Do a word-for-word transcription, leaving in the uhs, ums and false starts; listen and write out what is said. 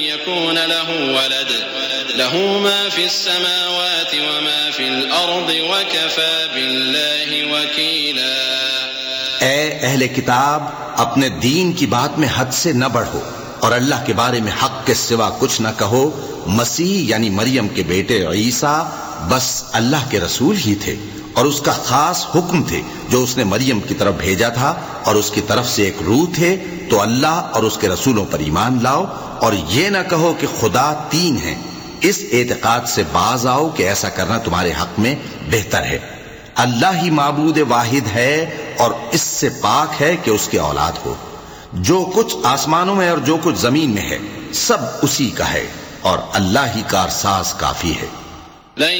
यकून लहू वलद लहू मा फिस्समावाति व मा फिल अर्दि व कफा बिल्लाहि वकीला। ऐ अहले किताब, अपने दीन की बात में हद से न बढ़ो और अल्लाह के बारे में हक के सिवा कुछ न कहो। मसीह यानी मरियम के बेटे ईसा बस अल्लाह के रसूल ही थे और उसका खास हुक्म थे जो उसने मरियम की तरफ भेजा था, और उसकी तरफ से एक रूह थे। तो अल्लाह और उसके रसूलों पर ईमान लाओ और ये न कहो कि खुदा तीन हैं। इस एतकाद से बाज आओ कि ऐसा करना तुम्हारे हक में बेहतर है। अल्लाह ही माबूद वाहिद है और इससे पाक है कि उसकी औलाद हो। जो कुछ आसमानों में और जो कुछ जमीन में है सब उसी का है और अल्लाह ही कारसाज काफी है।